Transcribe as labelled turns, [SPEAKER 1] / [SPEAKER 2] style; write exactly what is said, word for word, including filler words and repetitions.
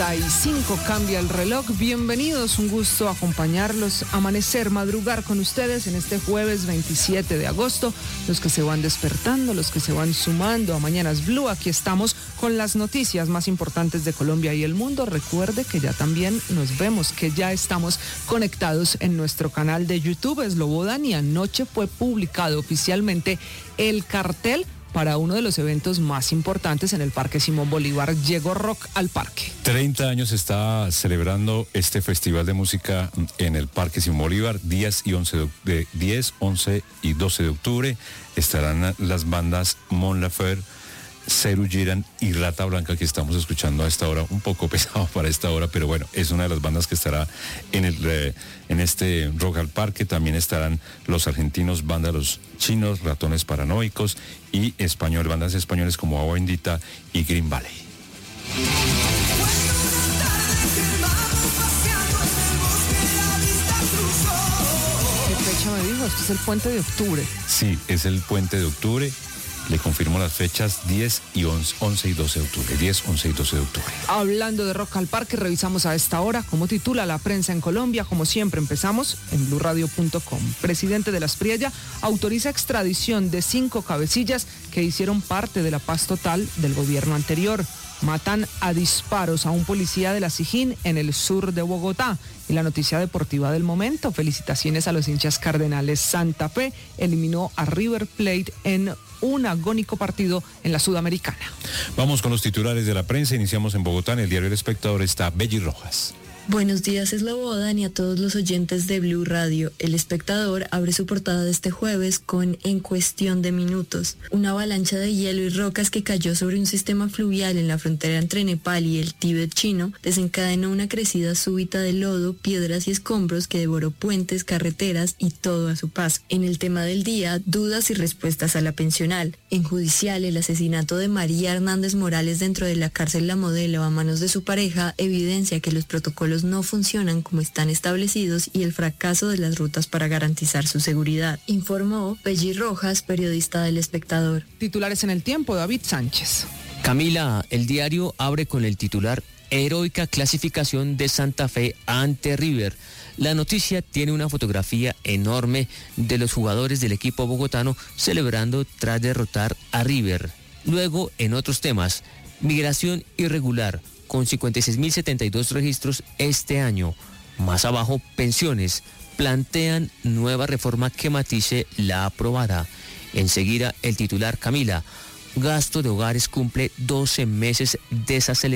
[SPEAKER 1] treinta y cinco cambia el reloj. Bienvenidos, un gusto acompañarlos, amanecer, madrugar con ustedes en este jueves veintisiete de agosto. Los que se van despertando, los que se van sumando a Mañanas Blue, aquí estamos con las noticias más importantes de Colombia y el mundo. Recuerde que ya también nos vemos, que ya estamos conectados en nuestro canal de YouTube Slobodan, y anoche fue publicado oficialmente el cartel para uno de los eventos más importantes en el Parque Simón Bolívar. Llegó Rock al Parque.
[SPEAKER 2] treinta años está celebrando este festival de música en el Parque Simón Bolívar. diez y once de, diez, once y doce de octubre estarán las bandas Mon Laferte, Serú Girán y Rata Blanca, que estamos escuchando a esta hora, un poco pesado para esta hora, pero bueno, es una de las bandas que estará en el eh, en este Rock al Parque. También estarán los argentinos, Vándalos Chinos, Ratones Paranoicos, y español, bandas españoles como Agua Bendita y Green Valley.
[SPEAKER 1] ¿Qué fecha me dijo? Esto es el puente de octubre.
[SPEAKER 2] Sí, es el puente de octubre. Le confirmo las fechas diez y once, once y doce de octubre. diez, once y doce de octubre.
[SPEAKER 1] Hablando de Rock al Parque, revisamos a esta hora cómo titula la prensa en Colombia. Como siempre, empezamos en blue radio punto com. Presidente de la Asprilla autoriza extradición de cinco cabecillas que hicieron parte de la paz total del gobierno anterior. Matan a disparos a un policía de la Sijín en el sur de Bogotá. Y la noticia deportiva del momento: felicitaciones a los hinchas cardenales. Santa Fe eliminó a River Plate en un agónico partido en la Sudamericana.
[SPEAKER 2] Vamos con los titulares de la prensa. Iniciamos en Bogotá. En el diario El Espectador está Belly Rojas.
[SPEAKER 3] Buenos días, Slobodan, y a todos los oyentes de Blue Radio. El Espectador abre su portada de este jueves con "En cuestión de minutos". Una avalancha de hielo y rocas que cayó sobre un sistema fluvial en la frontera entre Nepal y el Tíbet chino desencadenó una crecida súbita de lodo, piedras y escombros que devoró puentes, carreteras y todo a su paso. En el tema del día, dudas y respuestas a la pensional. En judicial, el asesinato de María Hernández Morales dentro de la cárcel La Modelo a manos de su pareja evidencia que los protocolos no funcionan como están establecidos y el fracaso de las rutas para garantizar su seguridad, informó Belly Rojas, periodista del Espectador.
[SPEAKER 1] Titulares en El Tiempo, David Sánchez.
[SPEAKER 4] Camila, el diario abre con el titular: heroica clasificación de Santa Fe ante River. La noticia tiene una fotografía enorme de los jugadores del equipo bogotano celebrando tras derrotar a River. Luego, en otros temas, migración irregular, con cincuenta y seis mil setenta y dos registros este año. Más abajo, pensiones, plantean nueva reforma que matice la aprobada. Enseguida, el titular, Camila, gasto de hogares cumple doce meses desacelerado.